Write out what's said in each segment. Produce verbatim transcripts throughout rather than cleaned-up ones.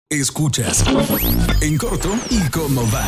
Escuchas En Corto y Cómo Va.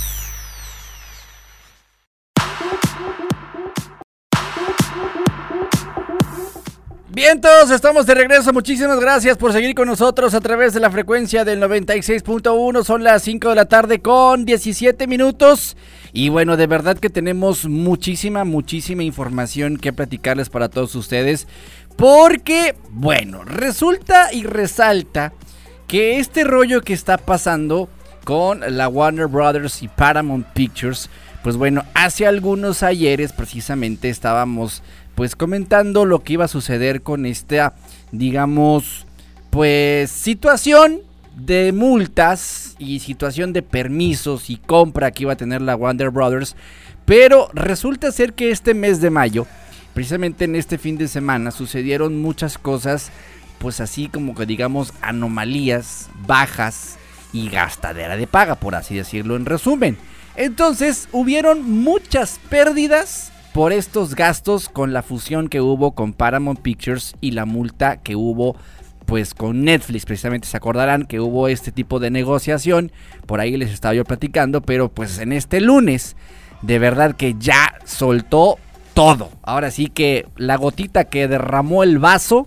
Bien, todos estamos de regreso. Muchísimas gracias por seguir con nosotros a través de la frecuencia del noventa y seis punto uno. Son las cinco de la tarde con diecisiete minutos. Y bueno, de verdad que tenemos muchísima, muchísima información que platicarles para todos ustedes. Porque, bueno, resulta y resalta que este rollo que está pasando con la Warner Brothers y Paramount Pictures, pues bueno, hace algunos ayeres precisamente estábamos pues comentando lo que iba a suceder con esta, digamos, pues situación de multas y situación de permisos y compra que iba a tener la Warner Brothers. Pero resulta ser que este mes de mayo, precisamente en este fin de semana, sucedieron muchas cosas, pues así como que digamos anomalías, bajas y gastadera de paga, por así decirlo en resumen. Entonces hubieron muchas pérdidas por estos gastos con la fusión que hubo con Paramount Pictures y la multa que hubo pues con Netflix. Precisamente se acordarán que hubo este tipo de negociación, por ahí les estaba yo platicando, pero pues en este lunes de verdad que ya soltó todo. Ahora sí que la gotita que derramó el vaso,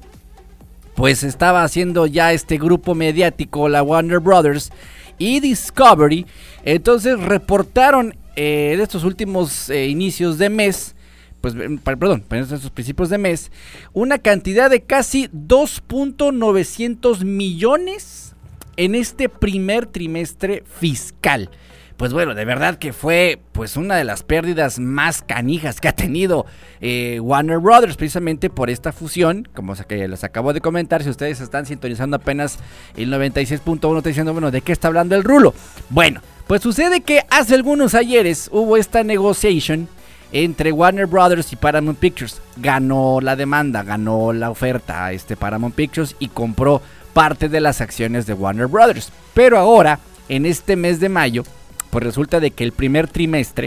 pues estaba haciendo ya este grupo mediático, la Warner Brothers y Discovery. Entonces reportaron eh, de estos últimos eh, inicios de mes, pues perdón, en estos principios de mes, una cantidad de casi dos punto novecientos millones en este primer trimestre fiscal. Pues bueno, de verdad que fue pues una de las pérdidas más canijas que ha tenido eh, Warner Brothers, precisamente por esta fusión, como que les acabo de comentar. Si ustedes están sintonizando apenas el noventa y seis punto uno, está diciendo, bueno, ¿de qué está hablando el Rulo? Bueno, pues sucede que hace algunos ayeres hubo esta negociación entre Warner Brothers y Paramount Pictures. Ganó la demanda, ganó la oferta a este Paramount Pictures y compró parte de las acciones de Warner Brothers. Pero ahora, en este mes de mayo, pues resulta de que el primer trimestre,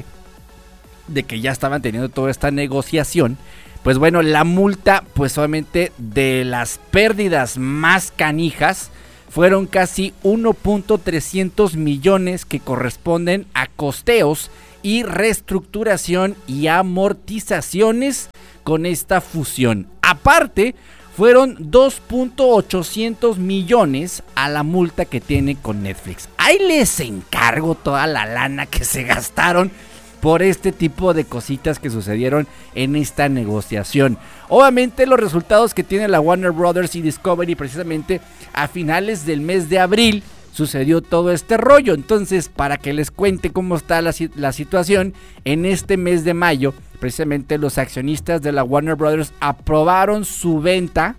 de que ya estaban teniendo toda esta negociación, pues bueno, la multa, pues solamente de las pérdidas más canijas, fueron casi uno punto trescientos millones que corresponden a costeos y reestructuración y amortizaciones con esta fusión. Aparte, fueron dos punto ochocientos millones a la multa que tiene con Netflix. Ahí les encargo toda la lana que se gastaron por este tipo de cositas que sucedieron en esta negociación. Obviamente los resultados que tiene la Warner Brothers y Discovery, precisamente a finales del mes de abril sucedió todo este rollo. Entonces, para que les cuente cómo está la, la situación, en este mes de mayo, precisamente los accionistas de la Warner Brothers aprobaron su venta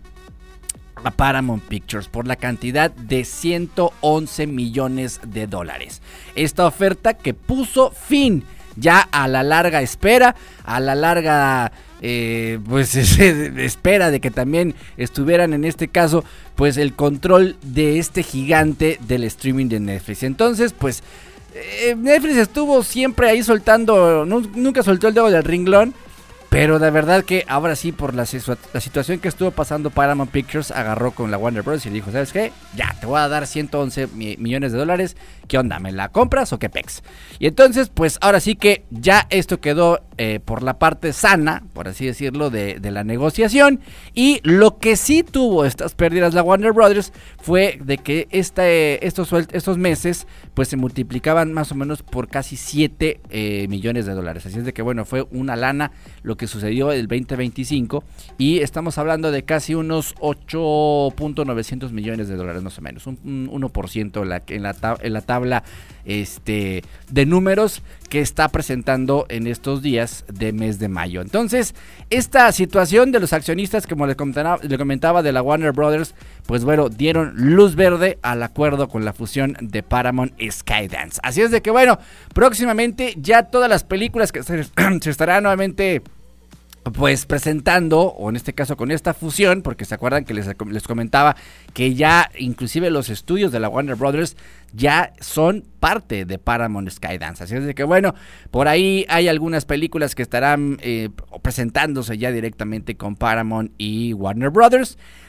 a Paramount Pictures por la cantidad de ciento once millones de dólares. Esta oferta que puso fin ya a la larga espera, a la larga eh, pues espera de que también estuvieran en este caso pues el control de este gigante del streaming de Netflix. Entonces pues eh, Netflix estuvo siempre ahí soltando, no, nunca soltó el dedo del renglón. Pero de verdad que ahora sí, por la, la situación que estuvo pasando, Paramount Pictures agarró con la Warner Bros. Y dijo, ¿sabes qué? Ya, te voy a dar ciento once mi, millones de dólares. ¿Qué onda? ¿Me la compras o qué pex? Y entonces, pues ahora sí que ya esto quedó eh, por la parte sana, por así decirlo, de, de la negociación. Y lo que sí tuvo estas pérdidas la Warner Bros. Fue de que este, estos, estos meses pues se multiplicaban más o menos por casi siete eh, millones de dólares. Así es de que bueno, fue una lana lo que sucedió el veinte veinticinco y estamos hablando de casi unos ocho punto novecientos millones de dólares más o menos, un, un uno por ciento en la, en la, tab- en la tabla este, de números que está presentando en estos días de mes de mayo. Entonces, esta situación de los accionistas, como les comentaba, les comentaba de la Warner Brothers, pues bueno, dieron luz verde al acuerdo con la fusión de Paramount y Skydance. Así es de que bueno, próximamente ya todas las películas que se, se estarán nuevamente pues presentando, o en este caso con esta fusión, porque se acuerdan que les, les comentaba que ya inclusive los estudios de la Warner Brothers ya son parte de Paramount Skydance. Así es de que bueno, por ahí hay algunas películas que estarán eh, presentándose ya directamente con Paramount y Warner Brothers.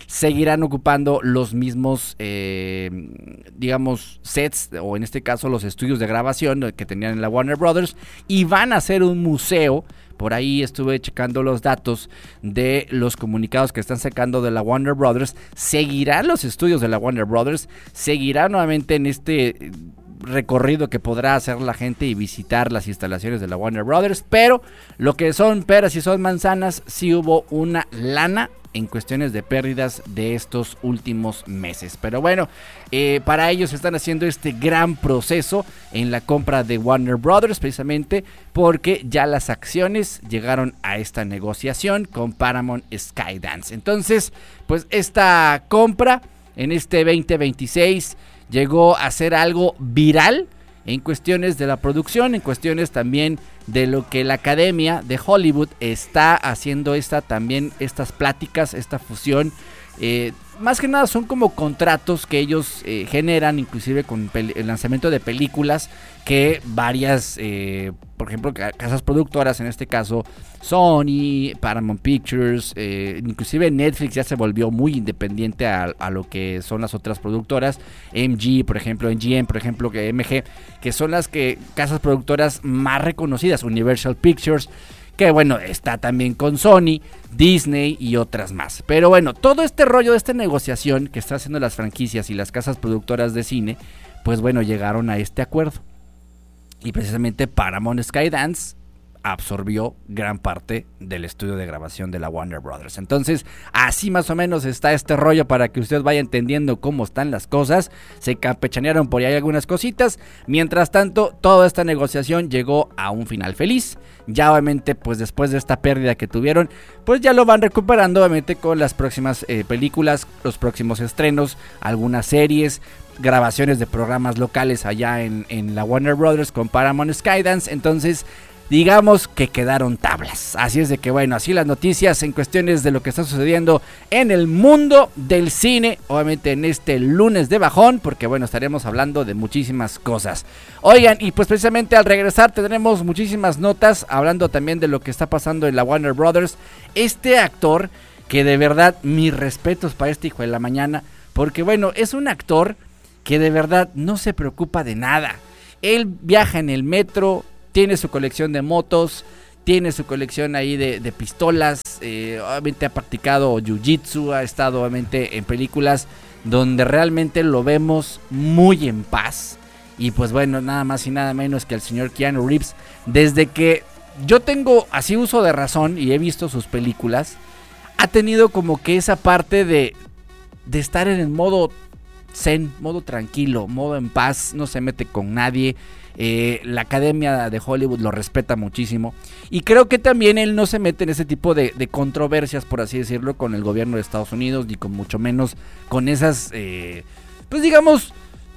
seguirán ocupando los mismos, eh, digamos, sets, o en este caso los estudios de grabación que tenían en la Warner Brothers, y van a hacer un museo. Por ahí estuve checando los datos de los comunicados que están sacando de la Warner Brothers. Seguirán los estudios de la Warner Brothers, seguirá nuevamente en este recorrido que podrá hacer la gente y visitar las instalaciones de la Warner Brothers, pero lo que son peras y son manzanas, sí hubo una lana en cuestiones de pérdidas de estos últimos meses. Pero bueno, eh, para ellos están haciendo este gran proceso en la compra de Warner Brothers, precisamente porque ya las acciones llegaron a esta negociación con Paramount Skydance. Entonces, pues esta compra en este veinte veintiséis llegó a ser algo viral en cuestiones de la producción, en cuestiones también de lo que la Academia de Hollywood está haciendo, esta también estas pláticas, esta fusión. Eh, más que nada son como contratos que ellos eh, generan, inclusive con pel- el lanzamiento de películas que varias, eh, por ejemplo, ca- casas productoras, en este caso Sony, Paramount Pictures, eh, inclusive Netflix ya se volvió muy independiente a, a lo que son las otras productoras, M G, por ejemplo, M G M, por ejemplo, que M G, que son las que casas productoras más reconocidas, Universal Pictures, que bueno, está también con Sony, Disney y otras más. Pero bueno, todo este rollo de esta negociación que están haciendo las franquicias y las casas productoras de cine, pues bueno, llegaron a este acuerdo. Y precisamente Paramount Skydance absorbió gran parte del estudio de grabación de la Warner Brothers. Entonces, así más o menos está este rollo para que usted vaya entendiendo cómo están las cosas. Se campechanearon por ahí algunas cositas. Mientras tanto, toda esta negociación llegó a un final feliz. Ya obviamente, pues después de esta pérdida que tuvieron, pues ya lo van recuperando obviamente con las próximas eh, películas, los próximos estrenos, algunas series, grabaciones de programas locales allá en, en la Warner Brothers con Paramount Skydance. Entonces, digamos que quedaron tablas. Así es de que bueno, así las noticias en cuestiones de lo que está sucediendo en el mundo del cine, obviamente en este lunes de bajón, porque bueno, estaremos hablando de muchísimas cosas. Oigan, y pues precisamente al regresar tendremos muchísimas notas hablando también de lo que está pasando en la Warner Brothers. Este actor, que de verdad mis respetos para este hijo de la mañana, porque bueno, es un actor que de verdad no se preocupa de nada. Él viaja en el metro, tiene su colección de motos, tiene su colección ahí de, de pistolas, eh, obviamente ha practicado jiu-jitsu, ha estado obviamente en películas donde realmente lo vemos muy en paz. Y pues bueno, nada más y nada menos que el señor Keanu Reeves, desde que yo tengo así uso de razón y he visto sus películas, ha tenido como que esa parte de, de estar en el modo zen, modo tranquilo, modo en paz, no se mete con nadie. Eh, la Academia de Hollywood lo respeta muchísimo y creo que también él no se mete en ese tipo de, de controversias, por así decirlo, con el gobierno de Estados Unidos, ni con mucho menos con esas, eh, pues digamos,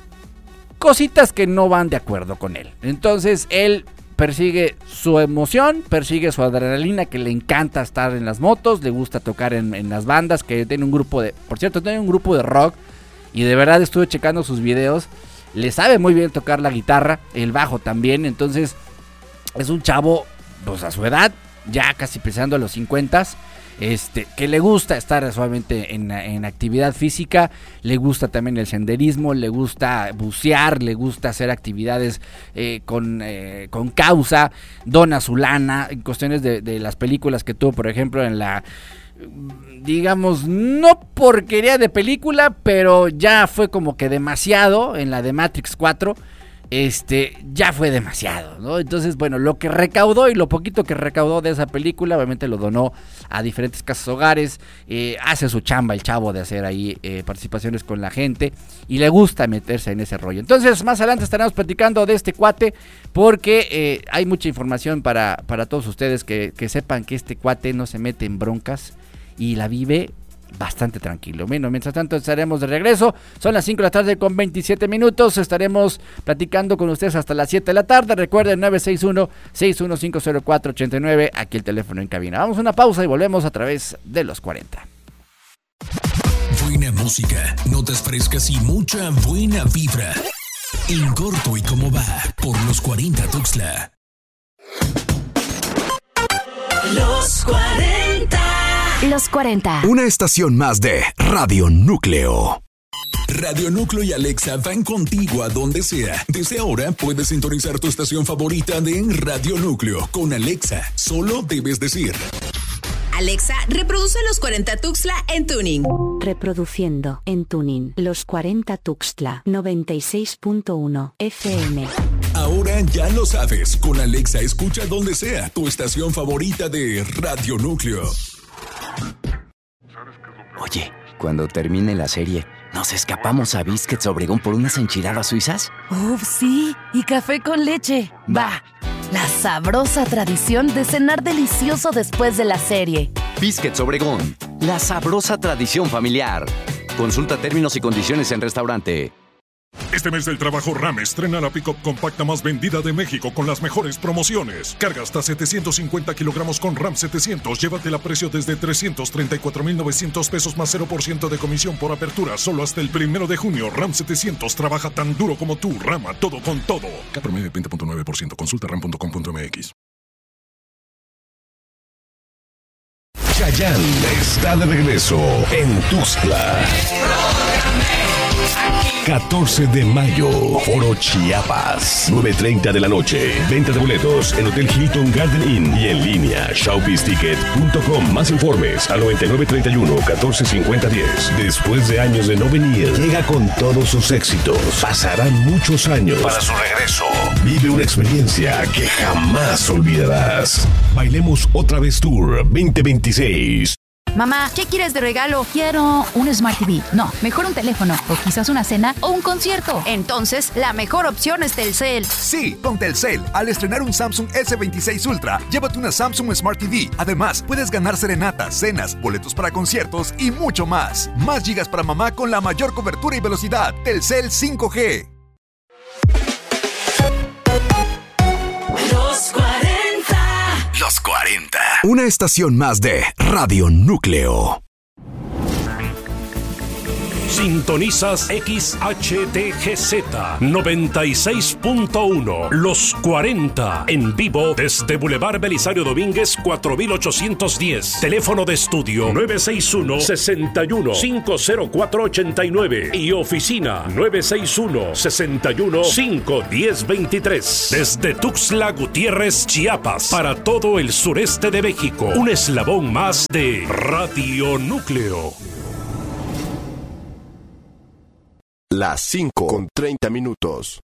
cositas que no van de acuerdo con él. Entonces él persigue su emoción, persigue su adrenalina, que le encanta estar en las motos, le gusta tocar en, en las bandas, que tiene un grupo de, por cierto, tiene un grupo de rock y de verdad estuve checando sus videos. Le sabe muy bien tocar la guitarra, el bajo también. Entonces es un chavo, pues a su edad, ya casi pisando a los cincuenta, este, que le gusta estar suavemente en, en actividad física. Le gusta también el senderismo, le gusta bucear, le gusta hacer actividades eh, con, eh, con causa. Dona su lana en cuestiones de, de las películas que tuvo, por ejemplo, en la, digamos, no porquería de película, pero ya fue como que demasiado, en la de Matrix cuatro, este, ya fue demasiado, ¿no? Entonces, bueno, lo que recaudó y lo poquito que recaudó de esa película, obviamente lo donó a diferentes casas hogares, eh, hace su chamba el chavo de hacer ahí eh, participaciones con la gente y le gusta meterse en ese rollo. Entonces, más adelante estaremos platicando de este cuate porque eh, hay mucha información para, para todos ustedes que, que sepan que este cuate no se mete en broncas y la vive bastante tranquilo. Bueno, mientras tanto estaremos de regreso. Son las cinco de la tarde con veintisiete minutos. Estaremos platicando con ustedes hasta las siete de la tarde. Recuerden, nueve seis uno, seis uno cinco cero cuatro ocho nueve. Aquí el teléfono en cabina. Vamos a una pausa y volvemos a través de los cuarenta. Buena música, notas frescas y mucha buena vibra. En corto y cómo va por los cuarenta Tuxtla. Los cuarenta. Los cuarenta. Una estación más de Radio Núcleo. Radio Núcleo y Alexa van contigo a donde sea. Desde ahora puedes sintonizar tu estación favorita de Radio Núcleo con Alexa. Solo debes decir: Alexa, reproduce Los cuarenta Tuxtla en tuning. Reproduciendo en tuning Los cuarenta Tuxtla noventa y seis punto uno F M. Ahora ya lo sabes. Con Alexa escucha donde sea tu estación favorita de Radio Núcleo. Oye, cuando termine la serie, ¿nos escapamos a Biscuits Obregón por unas enchiladas suizas? ¡Uf, sí! Y café con leche. Va. La sabrosa tradición de cenar delicioso después de la serie. Biscuits Obregón, la sabrosa tradición familiar. Consulta términos y condiciones en restaurante. Este mes del trabajo RAM estrena la pick-up compacta más vendida de México con las mejores promociones. Carga hasta setecientos cincuenta kilogramos con RAM setecientos. Llévatela a precio desde trescientos treinta y cuatro mil novecientos pesos más cero por ciento de comisión por apertura. Solo hasta el primero de junio. RAM setecientos trabaja tan duro como tú. RAM a todo con todo. K promedio de veinte punto nueve por ciento. Consulta ram punto com punto m x. Chayanne está de regreso en Tuxtla. catorce de mayo, Foro Chiapas, nueve treinta de la noche. Venta de boletos en Hotel Hilton Garden Inn y en línea showbiz ticket punto com. Más informes al noventa y nueve treinta y uno catorce cincuenta diez. Después de años de no venir, llega con todos sus éxitos. Pasarán muchos años para su regreso. Vive una experiencia que jamás olvidarás. Bailemos otra vez Tour veinte veintiséis. Mamá, ¿qué quieres de regalo? Quiero un Smart T V. No, mejor un teléfono. O quizás una cena o un concierto. Entonces, la mejor opción es Telcel. Sí, con Telcel. Al estrenar un Samsung ese veintiséis Ultra, llévate una Samsung Smart T V. Además, puedes ganar serenatas, cenas, boletos para conciertos y mucho más. Más gigas para mamá con la mayor cobertura y velocidad. Telcel cinco G. Los cuarenta. Los cuarenta. Una estación más de Radio Núcleo. Sintonizas X H T G Z noventa y seis punto uno. Los cuarenta. En vivo desde Boulevard Belisario Domínguez cuatro mil ochocientos diez. Teléfono de estudio nueve seis uno, seis uno, cinco cero cuatro ocho nueve. Y oficina nueve seis uno, seis uno, cinco uno cero dos tres. Desde Tuxtla Gutiérrez, Chiapas. Para todo el sureste de México. Un eslabón más de Radio Núcleo. Las cinco con treinta minutos.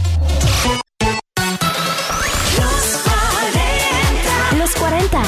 Los cuarenta.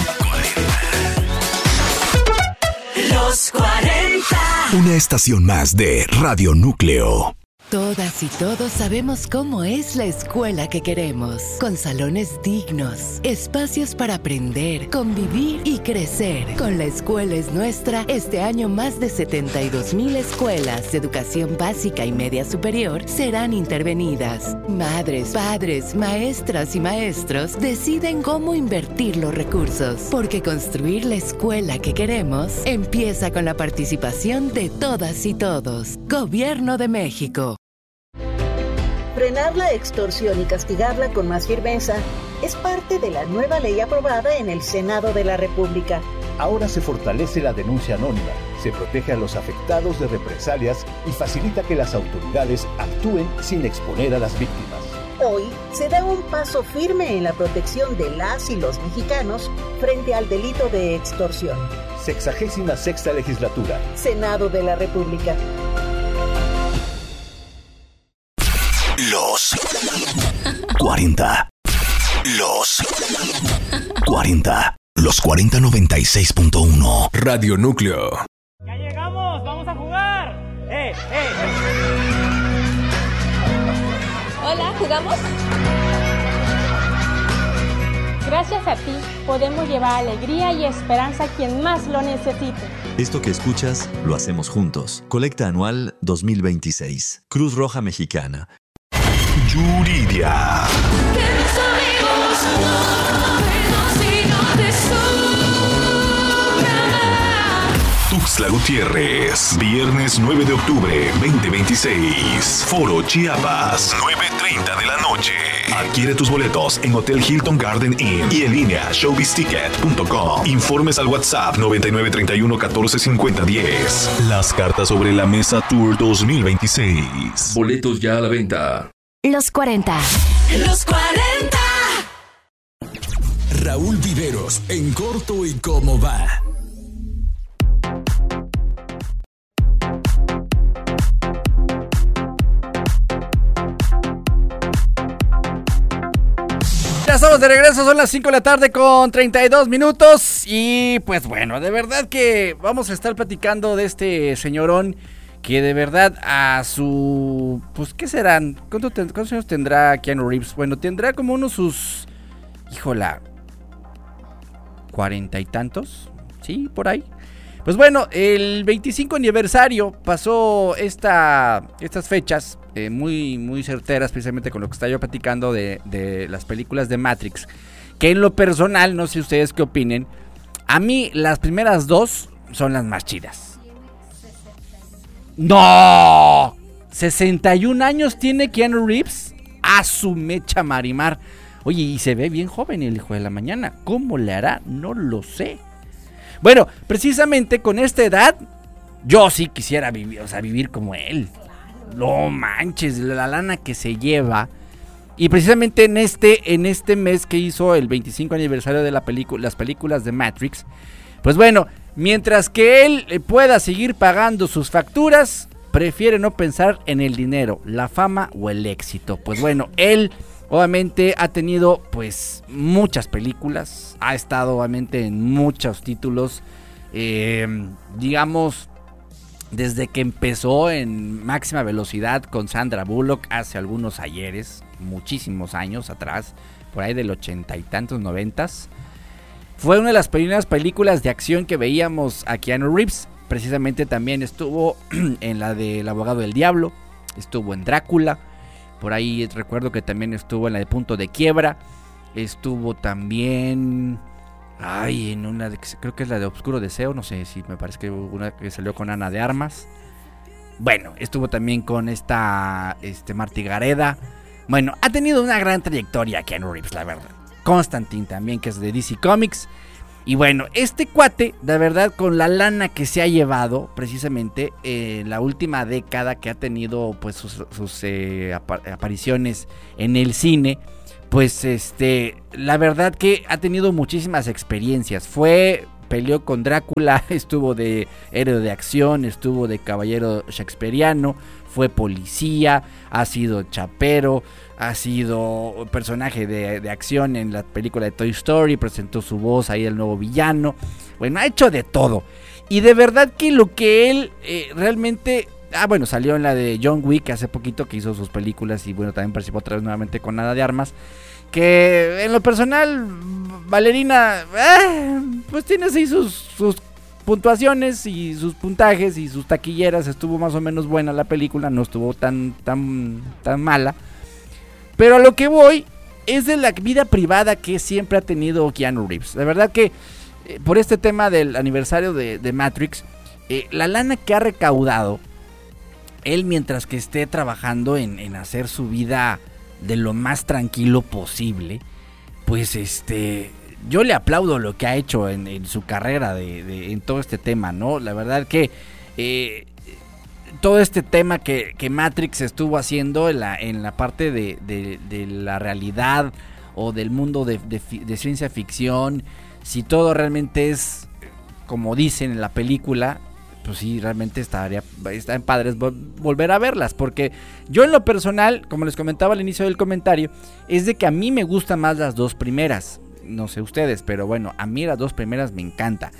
Los cuarenta. Una estación más de Radio Núcleo. Todas y todos sabemos cómo es la escuela que queremos, con salones dignos, espacios para aprender, convivir y crecer. Con La Escuela es Nuestra, este año más de setenta y dos mil escuelas de educación básica y media superior serán intervenidas. Madres, padres, maestras y maestros deciden cómo invertir los recursos, porque construir la escuela que queremos empieza con la participación de todas y todos. Gobierno de México. Frenar la extorsión y castigarla con más firmeza es parte de la nueva ley aprobada en el Senado de la República. Ahora se fortalece la denuncia anónima, se protege a los afectados de represalias y facilita que las autoridades actúen sin exponer a las víctimas. Hoy se da un paso firme en la protección de las y los mexicanos frente al delito de extorsión. Sexagésima sexta legislatura. Senado de la República. Los cuarenta. Los cuarenta. Los cuarenta noventa y seis punto uno. Radio Núcleo. ¡Ya llegamos! ¡Vamos a jugar! ¡Eh, eh! Hola, ¿jugamos? Gracias a ti, podemos llevar alegría y esperanza a quien más lo necesite. Esto que escuchas, lo hacemos juntos. Colecta anual dos mil veintiséis. Cruz Roja Mexicana. Yuridia. Que mis amigos no menos y no te sobran. Tuxtla Gutiérrez. Viernes nueve de octubre, veinte veintiséis. Foro Chiapas, nueve treinta de la noche. Adquiere tus boletos en Hotel Hilton Garden Inn y en línea showbiz ticket punto com. Informes al WhatsApp noventa y nueve treinta y uno catorce cincuenta diez. Las cartas sobre la mesa Tour dos mil veintiséis. Boletos ya a la venta. Los cuarenta. Los cuarenta. Raúl Viveros, en corto y cómo va. Ya estamos de regreso, son las cinco de la tarde con treinta y dos minutos y pues bueno, de verdad que vamos a estar platicando de este señorón que de verdad a su... pues ¿qué serán? ¿Cuánto ten, ¿Cuántos años tendrá Keanu Reeves? Bueno, tendrá como unos sus... híjola... cuarenta y tantos, sí, por ahí. Pues bueno, el veinticinco aniversario pasó esta, estas fechas eh, muy, muy certeras, precisamente con lo que estaba yo platicando de, de las películas de Matrix, que en lo personal, no sé ustedes qué opinen, a mí las primeras dos son las más chidas. ¡No! sesenta y un años tiene Keanu Reeves, a su mecha Marimar. Oye, y se ve bien joven el hijo de la mañana. ¿Cómo le hará? No lo sé. Bueno, precisamente con esta edad, yo sí quisiera vivir, o sea, vivir como él. No manches, la lana que se lleva. Y precisamente en este, en este mes que hizo el veinticinco aniversario de la película, las películas de Matrix, pues bueno, mientras que él pueda seguir pagando sus facturas, prefiere no pensar en el dinero, la fama o el éxito. Pues bueno, él... obviamente ha tenido pues muchas películas, ha estado obviamente en muchos títulos, eh, digamos desde que empezó en Máxima Velocidad con Sandra Bullock hace algunos ayeres, muchísimos años atrás, por ahí del ochenta y tantos, noventas. Fue una de las primeras películas de acción que veíamos a Keanu Reeves, precisamente también estuvo en la de El Abogado del Diablo, estuvo en Drácula. Por ahí recuerdo que también estuvo en la de Punto de Quiebra. Estuvo también... ay, en una de... creo que es la de Obscuro Deseo. No sé si me parece que una que salió con Ana de Armas. Bueno, estuvo también con esta... Este, Marty Gareda. Bueno, ha tenido una gran trayectoria Keanu Reeves, la verdad. Constantine también, que es de D C Comics. Y bueno, este cuate, de verdad, con la lana que se ha llevado, precisamente, en eh, la última década que ha tenido, pues, sus, sus eh, ap- apariciones en el cine, pues, este, la verdad que ha tenido muchísimas experiencias. Fue, peleó con Drácula, estuvo de héroe de acción, estuvo de caballero shakespeariano, fue policía, ha sido chapero, ha sido personaje de, de acción en la película de Toy Story, presentó su voz ahí el nuevo villano. Bueno, ha hecho de todo. Y de verdad que lo que él eh, realmente... Ah, bueno, salió en la de John Wick hace poquito, que hizo sus películas. Y bueno, también participó otra vez nuevamente con Ana de Armas. Que en lo personal, Valerina, eh, pues tiene así sus, sus puntuaciones y sus puntajes y sus taquilleras. Estuvo más o menos buena la película, no estuvo tan, tan, tan mala. Pero a lo que voy es de la vida privada que siempre ha tenido Keanu Reeves. La verdad que eh, por este tema del aniversario de, de Matrix, eh, la lana que ha recaudado, él mientras que esté trabajando en, en hacer su vida de lo más tranquilo posible, pues este, yo le aplaudo lo que ha hecho en, en su carrera de, de, en todo este tema, ¿no? La verdad que... Eh, todo este tema que, que Matrix estuvo haciendo en la, en la parte de, de, de la realidad o del mundo de, de, de ciencia ficción, si todo realmente es como dicen en la película, pues sí, realmente estaría, está en padres volver a verlas, porque yo en lo personal, como les comentaba al inicio del comentario, es de que a mí me gustan más las dos primeras, no sé ustedes, pero bueno, a mí las dos primeras me encanta.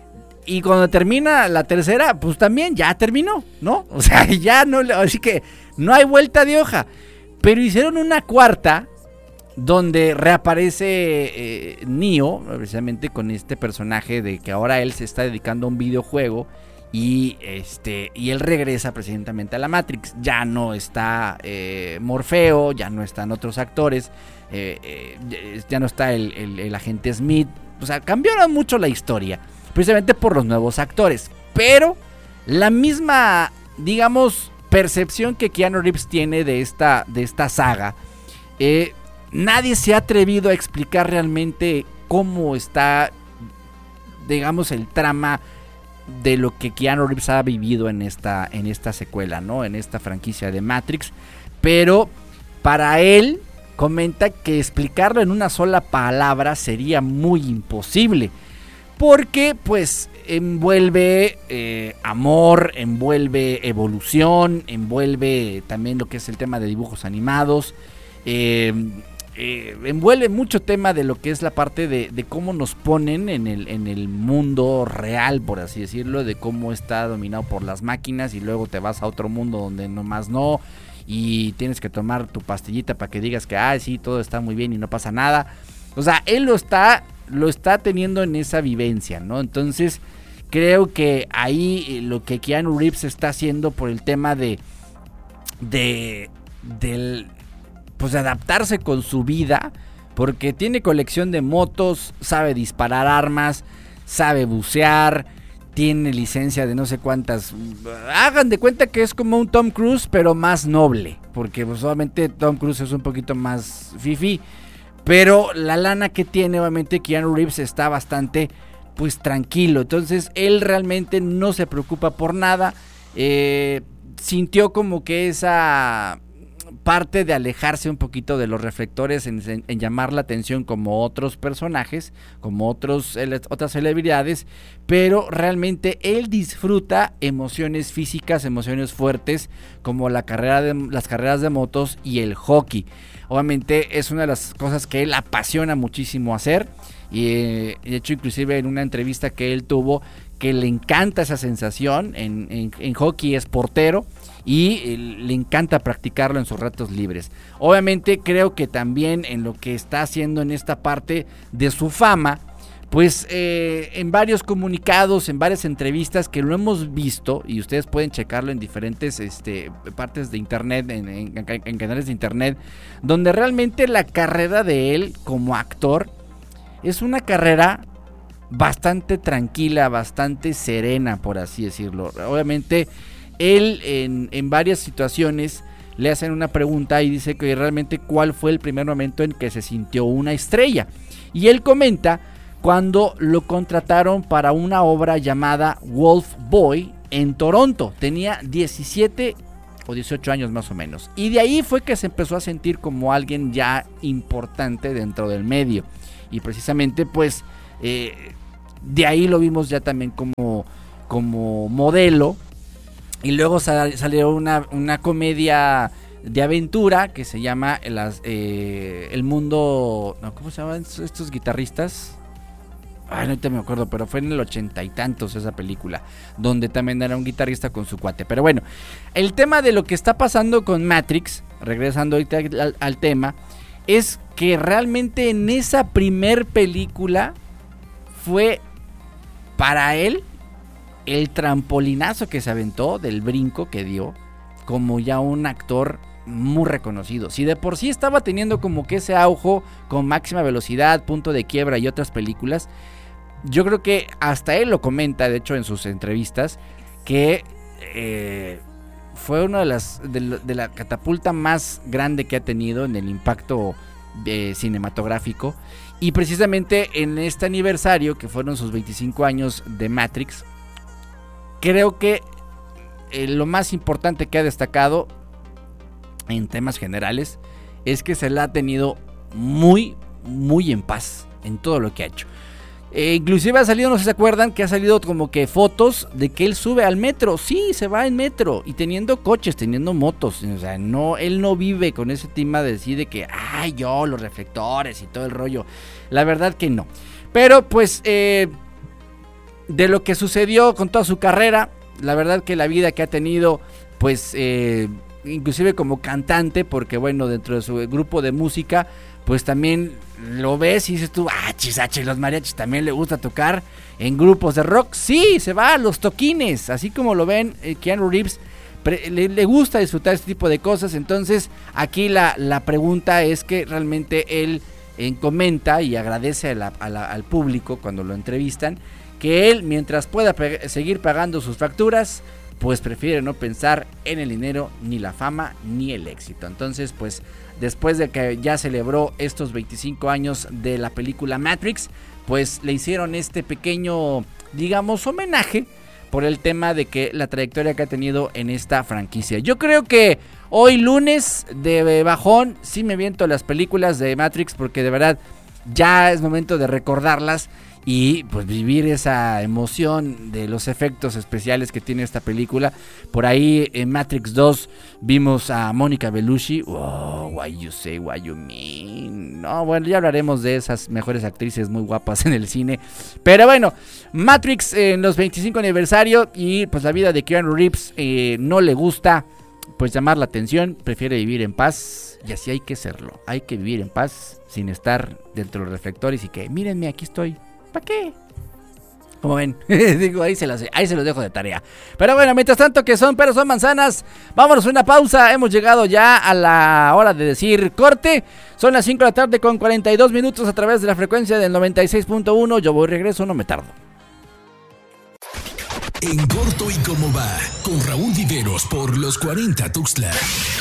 Y cuando termina la tercera, pues también ya terminó, ¿no? O sea, ya no, así que no hay vuelta de hoja. Pero hicieron una cuarta donde reaparece eh, Neo, precisamente con este personaje de que ahora él se está dedicando a un videojuego y este y él regresa precisamente a la Matrix. Ya no está eh, Morfeo, ya no están otros actores, eh, eh, ya no está el, el, el agente Smith. O sea, cambiaron mucho la historia, precisamente por los nuevos actores. pero la misma, digamos, percepción que Keanu Reeves tiene de esta, de esta saga, eh, nadie se ha atrevido a explicar realmente cómo está, digamos, el trama de lo que Keanu Reeves ha vivido en esta, en esta secuela, ¿no? En esta franquicia de Matrix. Pero para él, comenta que explicarlo en una sola palabra sería muy imposible. Porque, pues, envuelve eh, amor, envuelve evolución, envuelve también lo que es el tema de dibujos animados. Eh, Eh, envuelve mucho tema de lo que es la parte de, de cómo nos ponen en el, en el mundo real, por así decirlo, de cómo está dominado por las máquinas y luego te vas a otro mundo donde nomás no, y tienes que tomar tu pastillita para que digas que ah, sí, todo está muy bien y no pasa nada. O sea, él lo está, lo está teniendo en esa vivencia, ¿no? Entonces creo que ahí lo que Keanu Reeves está haciendo por el tema de de del pues de adaptarse con su vida, porque tiene colección de motos, sabe disparar armas, sabe bucear, tiene licencia de no sé cuántas. Hagan de cuenta que es como un Tom Cruise, pero más noble, porque pues obviamente Tom Cruise es un poquito más fifí, pero la lana que tiene, obviamente Keanu Reeves está bastante pues tranquilo, entonces él realmente no se preocupa por nada. Eh, sintió como que esa parte de alejarse un poquito de los reflectores en, en, en llamar la atención como otros personajes, como otros otras celebridades, pero realmente él disfruta emociones físicas, emociones fuertes, como la carrera de, las carreras de motos y el hockey. Obviamente es una de las cosas que él apasiona muchísimo hacer, y eh, de hecho inclusive en una entrevista que él tuvo, que le encanta esa sensación. En, en, en hockey es portero y le encanta practicarlo en sus ratos libres. Obviamente creo que también en lo que está haciendo en esta parte de su fama, pues eh, en varios comunicados, en varias entrevistas que lo hemos visto, y ustedes pueden checarlo en diferentes este, partes de internet, en, en, en canales de internet, donde realmente la carrera de él como actor es una carrera bastante tranquila, bastante serena, por así decirlo. Obviamente él en, en varias situaciones le hacen una pregunta y dice que realmente cuál fue el primer momento en que se sintió una estrella, y él comenta cuando lo contrataron para una obra llamada Wolf Boy en Toronto. Tenía diecisiete o dieciocho años más o menos, y de ahí fue que se empezó a sentir como alguien ya importante dentro del medio, y precisamente pues eh, de ahí lo vimos ya también como, como modelo. Y luego sal, salió una, una comedia de aventura que se llama las, eh, El Mundo... No, ¿cómo se llaman estos guitarristas? Ay, no te me acuerdo, pero fue en el ochenta y tantos esa película, donde también era un guitarrista con su cuate. Pero bueno, el tema de lo que está pasando con Matrix, regresando ahorita al, al tema, es que realmente en esa primer película fue para él el trampolinazo que se aventó, del brinco que dio, como ya un actor muy reconocido. Si de por sí estaba teniendo como que ese auge con Máxima Velocidad, Punto de Quiebra y otras películas, yo creo que hasta él lo comenta, de hecho en sus entrevistas, que eh, fue una de las de, de la catapulta más grande que ha tenido en el impacto eh, cinematográfico. Y precisamente en este aniversario, que fueron sus veinticinco años de Matrix, creo que eh, lo más importante que ha destacado en temas generales es que se la ha tenido muy, muy en paz en todo lo que ha hecho. Eh, inclusive ha salido, no sé si se acuerdan, que ha salido como que fotos de que él sube al metro. Sí, se va en metro y teniendo coches, teniendo motos. O sea, no, él no vive con ese tema de decir de que, ay, yo, los reflectores y todo el rollo. La verdad que no. Pero pues... Eh, de lo que sucedió con toda su carrera, la verdad que la vida que ha tenido, pues eh, inclusive como cantante, porque bueno, dentro de su grupo de música, pues también lo ves y dices tú, ah, chisache, los mariachis también le gusta tocar en grupos de rock. Sí, se va a los toquines, así como lo ven, eh, Keanu Reeves pre- le, le gusta disfrutar este tipo de cosas. Entonces aquí la, la pregunta es que realmente él eh, comenta y agradece a la, a la, al público cuando lo entrevistan, que él, mientras pueda pe- seguir pagando sus facturas, pues prefiere no pensar en el dinero, ni la fama, ni el éxito. Entonces, pues, después de que ya celebró estos veinticinco años de la película Matrix, pues le hicieron este pequeño, digamos, homenaje por el tema de que la trayectoria que ha tenido en esta franquicia. Yo creo que hoy lunes de bajón sí me viento las películas de Matrix, porque de verdad ya es momento de recordarlas y pues vivir esa emoción de los efectos especiales que tiene esta película. Por ahí en Matrix dos vimos a Mónica Bellucci. Oh, why you say, what you mean. No, bueno, ya hablaremos de esas mejores actrices muy guapas en el cine. Pero bueno, Matrix en los veinticinco aniversario, y pues la vida de Keanu Reeves eh, no le gusta pues llamar la atención, prefiere vivir en paz, y así hay que serlo. Hay que vivir en paz sin estar dentro de los reflectores y que mírenme, aquí estoy. ¿Para qué? Como ven, digo, ahí se, los, ahí se los dejo de tarea. Pero bueno, mientras tanto, que son peras son manzanas, vámonos a una pausa. Hemos llegado ya a la hora de decir corte. Son las cinco de la tarde con cuarenta y dos minutos a través de la frecuencia del noventa y seis punto uno. Yo voy, regreso, no me tardo. En corto y cómo va, con Raúl Viveros por los cuarenta Tuxtla.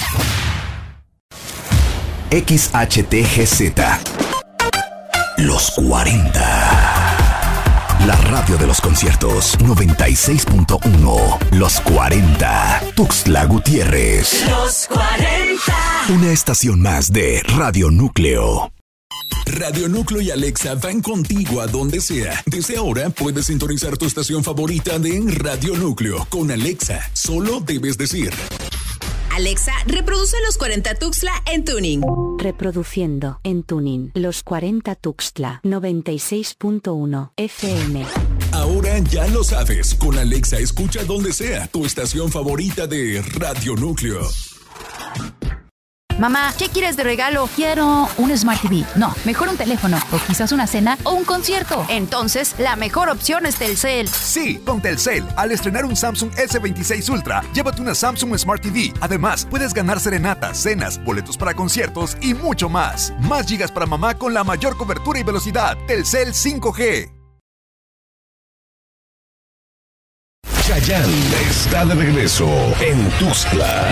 X H T G Z. Los cuarenta. La radio de los conciertos. noventa y seis punto uno. Los cuarenta. Tuxtla Gutiérrez. Los cuarenta. Una estación más de Radio Núcleo. Radio Núcleo y Alexa van contigo a donde sea. Desde ahora puedes sintonizar tu estación favorita de Radio Núcleo. Con Alexa, solo debes decir: Alexa, reproduce los cuarenta Tuxtla en Tuning. Reproduciendo en Tuning los cuarenta Tuxtla noventa y seis punto uno F M. Ahora ya lo sabes, con Alexa escucha donde sea tu estación favorita de Radio Núcleo. Mamá, ¿qué quieres de regalo? Quiero un Smart T V. No, mejor un teléfono, o quizás una cena o un concierto. Entonces, la mejor opción es Telcel. Sí, con Telcel, al estrenar un Samsung S veintiséis Ultra, llévate una Samsung Smart T V. Además, puedes ganar serenatas, cenas, boletos para conciertos y mucho más. Más gigas para mamá con la mayor cobertura y velocidad. Telcel cinco G. Chayanne está de regreso en Tuxtla.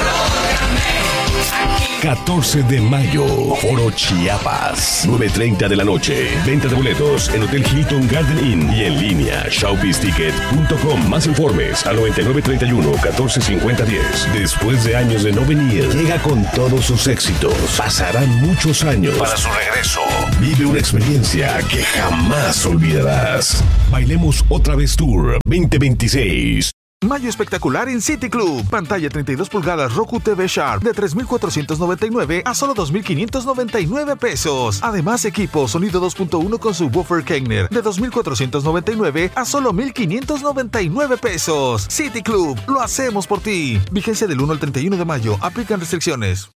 catorce de mayo, Foro Chiapas, nueve treinta de la noche. Venta de boletos en Hotel Hilton Garden Inn y en línea showbiz ticket punto com. Más informes al noventa y nueve treinta y uno catorce cincuenta diez. Después de años de no venir, llega con todos sus éxitos. Pasarán muchos años para su regreso. Vive una experiencia que jamás olvidarás. Bailemos otra vez Tour veinte veintiséis. Mayo espectacular en City Club. Pantalla treinta y dos pulgadas Roku T V Sharp de tres mil cuatrocientos noventa y nueve a solo dos mil quinientos noventa y nueve pesos. Además, equipo sonido dos punto uno con subwoofer Kegner de dos mil cuatrocientos noventa y nueve a solo mil quinientos noventa y nueve pesos. City Club, lo hacemos por ti. Vigencia del uno al treinta y uno de mayo. Aplican restricciones.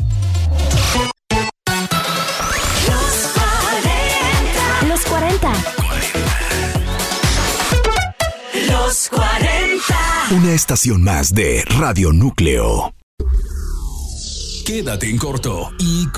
Los cuarenta. Los cuarenta. Una estación más de Radio Núcleo. Quédate en corto y